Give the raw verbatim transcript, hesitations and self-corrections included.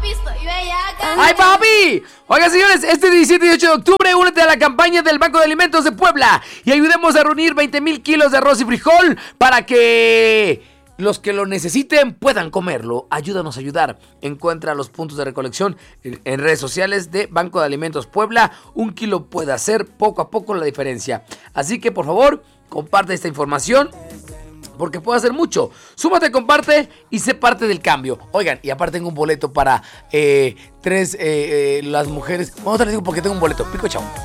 ¡Ay, papi! Oigan, señores, este diecisiete y dieciocho de octubre únete a la campaña del Banco de Alimentos de Puebla y ayudemos a reunir veinte mil kilos de arroz y frijol para que los que lo necesiten puedan comerlo. Ayúdanos a ayudar. Encuentra los puntos de recolección en, en redes sociales de Banco de Alimentos Puebla. Un kilo puede hacer poco a poco la diferencia. Así que, por favor, comparte esta información, porque puede hacer mucho. Súmate, comparte y sé parte del cambio. Oigan, y aparte tengo un boleto para eh, tres, eh, eh, las mujeres. Vamos a les digo porque tengo un boleto. Pico, chao.